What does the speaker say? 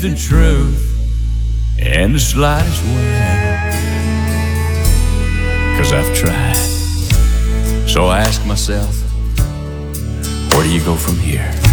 the truth in the slightest way. 'Cause I've tried. So I ask myself, where do you go from here?